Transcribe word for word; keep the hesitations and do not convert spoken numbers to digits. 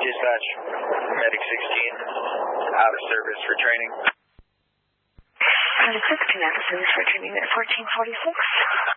Dispatch, Medic sixteen, out of service for training. Medic sixteen, out of service for training at fourteen forty-six.